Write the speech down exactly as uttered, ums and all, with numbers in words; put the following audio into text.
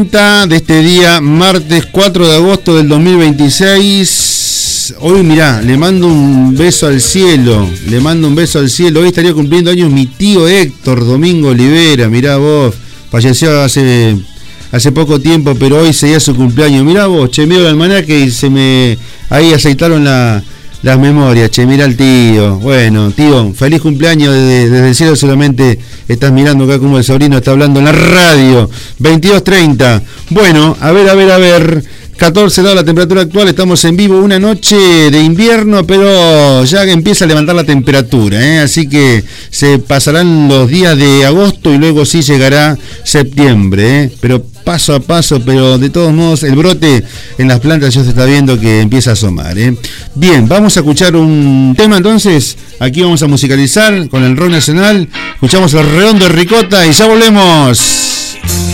De este día, martes cuatro de agosto del dos mil veintiséis. Hoy, mirá, le mando un beso al cielo. Le mando un beso al cielo. Hoy estaría cumpliendo años mi tío Héctor Domingo Olivera. Mirá vos, falleció hace, hace poco tiempo, pero hoy sería su cumpleaños. Mirá vos, che, miro el almanaque y se me... Ahí aceitaron la... las memorias, che, mira el tío. Bueno, tío, feliz cumpleaños desde, desde el cielo. Solamente estás mirando acá como el sobrino está hablando en la radio. veintidós treinta. Bueno, a ver, a ver, a ver. catorce grados la temperatura actual. Estamos en vivo. Una noche de invierno, pero ya que empieza a levantar la temperatura, ¿eh? Así que se pasarán los días de agosto y luego sí llegará septiembre, ¿eh? Pero paso a paso, pero de todos modos el brote en las plantas ya se está viendo que empieza a asomar, ¿eh? Bien, vamos a escuchar un tema entonces. Aquí vamos a musicalizar con el rock nacional. Escuchamos el Redondo de Ricota y ya volvemos.